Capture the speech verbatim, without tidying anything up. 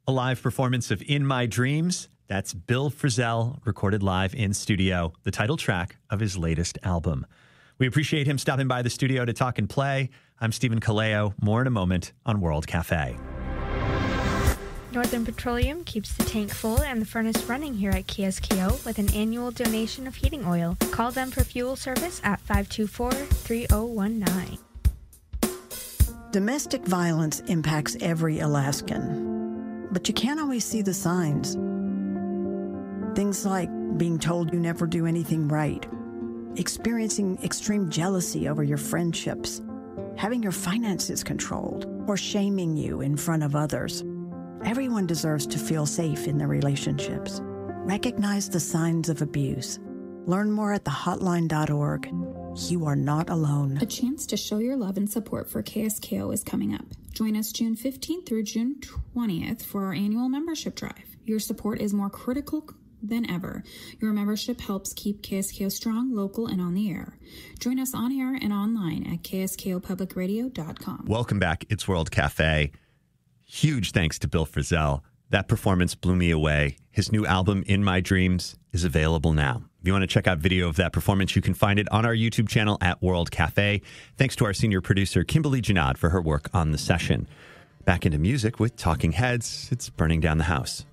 a live performance of In My Dreams. That's Bill Frisell, recorded live in studio, the title track of his latest album. We appreciate him stopping by the studio to talk and play. I'm Stephen Kaleo. More in a moment on World Cafe. Northern Petroleum keeps the tank full and the furnace running here at K S K O with an annual donation of heating oil. Call them for fuel service at five two four, three oh one nine. Domestic violence impacts every Alaskan, but you can't always see the signs. Things like being told you never do anything right, experiencing extreme jealousy over your friendships, having your finances controlled, or shaming you in front of others. Everyone deserves to feel safe in their relationships. Recognize the signs of abuse. Learn more at the hotline dot org. You are not alone. A chance to show your love and support for K S K O is coming up. Join us June fifteenth through June twentieth for our annual membership drive. Your support is more critical than ever. Your membership helps keep K S K O strong, local, and on the air. Join us on air and online at K S K O public radio dot com. Welcome back. It's World Cafe. Huge thanks to Bill Frisell. That performance blew me away. His new album, In My Dreams, is available now. If you want to check out video of that performance, you can find it on our YouTube channel at World Cafe. Thanks to our senior producer, Kimberly Janad, for her work on the session. Back into music with Talking Heads. It's Burning Down the House.